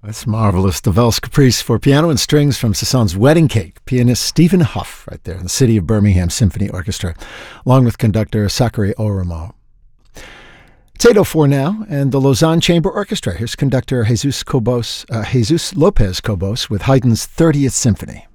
That's marvelous. The Valse Caprice for piano and strings from Cézanne's Wedding Cake. Pianist Stephen Huff, right there in the City of Birmingham Symphony Orchestra, along with conductor Sakari Oromo. It's 8:04 now, and the Lausanne Chamber Orchestra. Here's conductor Jesus Lopez Cobos with Haydn's 30th Symphony.